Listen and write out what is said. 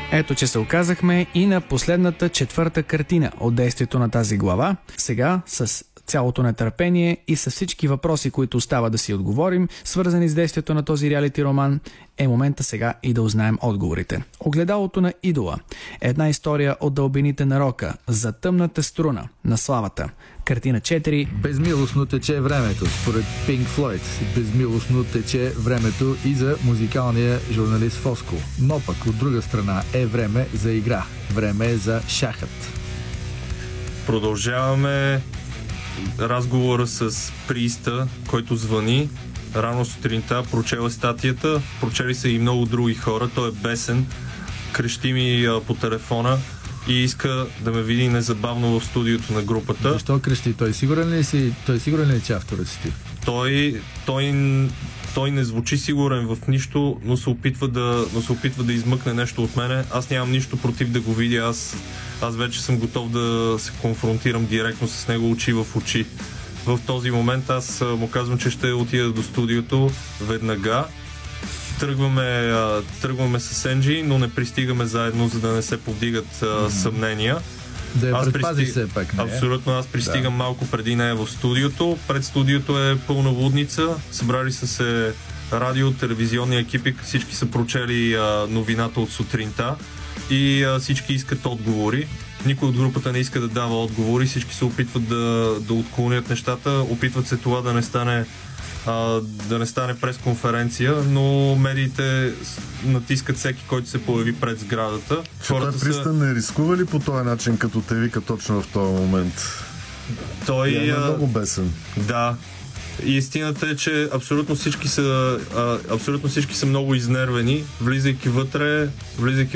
Ето, че се оказахме и на последната четвърта картина от действието на тази глава. Сега, с цялото нетърпение и с всички въпроси, които остава да си отговорим, свързани с действието на този реалити роман, е момента сега и да узнаем отговорите. Огледалото на идола. Една история от дълбините на рока, за тъмната струна на славата. Картина 4. Безмилостно тече времето. Според Pink Floyd, безмилостно тече времето и за музикалния журналист Фоско. Но пък от друга страна е време за игра. Време е за шахът. Продължаваме разговора с прииста, който звъни рано сутринта, прочела статията, прочели са и много други хора, той е бесен, крещи ми по телефона и иска да ме види незабавно в студиото на групата. Защо крещи? Той сигурен ли е, че авторът си ти? Той не звучи сигурен в нищо, но се опитва да измъкне нещо от мене. Аз нямам нищо против да го видя. Аз вече съм готов да се конфронтирам директно с него очи в очи. В този момент аз му казвам, че ще отида до студиото веднага. Тръгваме с Енджи, но не пристигаме заедно, за да не се повдигат съмнения. Да я предпазиш все пак, не? Абсолютно, аз пристигам малко преди нея в студиото. Пред студиото е пълна лудница. Събрали са се радио, телевизионни екипи, всички са прочели новината от сутринта и всички искат отговори. Никой от групата не иска да дава отговори, всички се опитват да отклонят нещата, опитват се това да не стане пресконференция, но медиите натискат всеки, който се появи пред сградата. Той Пристан не рискува ли по този начин, като те вика точно в този момент? Той е много бесен. Да. И истината е, че абсолютно всички са много изнервени, влизайки вътре